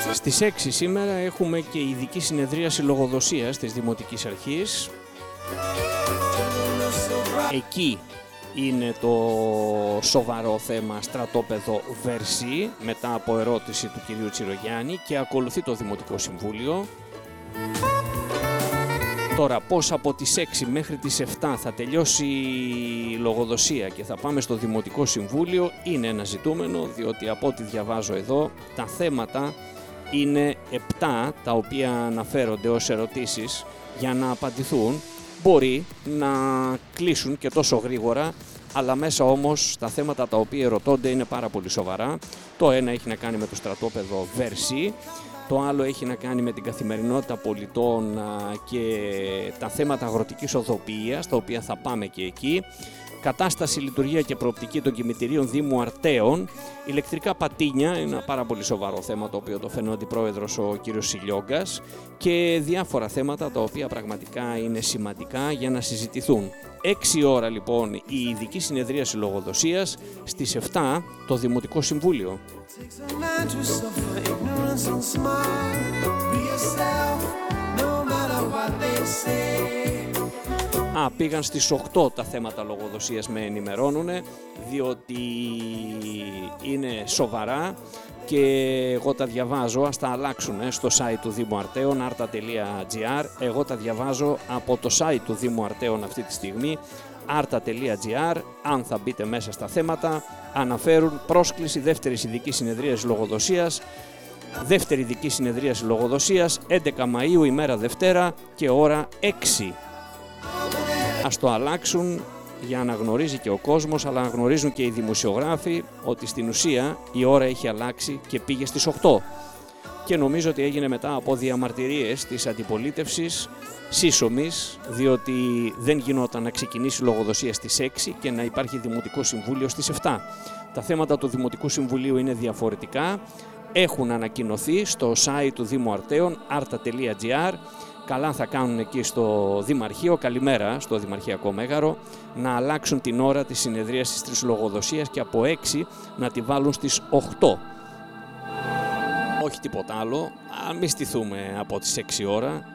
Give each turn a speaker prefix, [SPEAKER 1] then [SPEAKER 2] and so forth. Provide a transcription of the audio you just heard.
[SPEAKER 1] Στις 6 σήμερα έχουμε και ειδική συνεδρίαση λογοδοσίας της Δημοτικής Αρχής. Εκεί είναι το σοβαρό θέμα στρατόπεδο Βερσή, μετά από ερώτηση του κυρίου Τσιρογιάννη, και ακολουθεί το Δημοτικό Συμβούλιο. Τώρα πώς από τις 6 μέχρι τις 7 θα τελειώσει η λογοδοσία και θα πάμε στο Δημοτικό Συμβούλιο είναι ένα ζητούμενο, διότι από ό,τι διαβάζω εδώ τα θέματα είναι 7 τα οποία αναφέρονται ως ερωτήσεις για να απαντηθούν. Μπορεί να κλείσουν και τόσο γρήγορα, αλλά μέσα όμως τα θέματα τα οποία ερωτώνται είναι πάρα πολύ σοβαρά. Το ένα έχει να κάνει με το στρατόπεδο Βερσή, το άλλο έχει να κάνει με την καθημερινότητα πολιτών και τα θέματα αγροτικής οδοποιίας, τα οποία θα πάμε και εκεί. Κατάσταση, λειτουργία και προοπτική των κημητηρίων Δήμου Αρτέων. Ηλεκτρικά πατίνια, ένα πάρα πολύ σοβαρό θέμα το οποίο το φέρνει ο αντιπρόεδρος ο κύριος Σιλιόγκας, και διάφορα θέματα τα οποία πραγματικά είναι σημαντικά για να συζητηθούν. 6 ώρα λοιπόν η ειδική συνεδρίαση λογοδοσίας, στις 7 το Δημοτικό Συμβούλιο. Πήγαν στις 8 τα θέματα λογοδοσίας, με ενημερώνουν, διότι είναι σοβαρά και εγώ τα διαβάζω, ας τα αλλάξουν στο site του Δήμου Αρτέων, arta.gr. Εγώ τα διαβάζω από το site του Δήμου Αρτέων αυτή τη στιγμή, arta.gr. Αν θα μπείτε μέσα στα θέματα, αναφέρουν πρόσκληση δεύτερης ειδικής συνεδρίας λογοδοσίας. Δεύτερη ειδική συνεδρίαση λογοδοσίας, 11 Μαΐου, ημέρα Δευτέρα και ώρα 6. Ας το αλλάξουν για να γνωρίζει και ο κόσμος, αλλά να γνωρίζουν και οι δημοσιογράφοι ότι στην ουσία η ώρα έχει αλλάξει και πήγε στις 8. Και νομίζω ότι έγινε μετά από διαμαρτυρίες της αντιπολίτευσης σύσσωμης, διότι δεν γινόταν να ξεκινήσει η λογοδοσία στις 6 και να υπάρχει Δημοτικό Συμβούλιο στις 7. Τα θέματα του Δημοτικού Συμβουλίου είναι διαφορετικά. Έχουν ανακοινωθεί στο site του Δήμου Αρτέων, arta.gr. Καλά θα κάνουν εκεί στο Δημαρχείο, καλημέρα στο Δημαρχιακό Μέγαρο, να αλλάξουν την ώρα της συνεδρίασης της λογοδοσίας και από 6 να τη βάλουν στις 8. Όχι τίποτα άλλο, αν μη στηθούμε από τις 6 ώρα.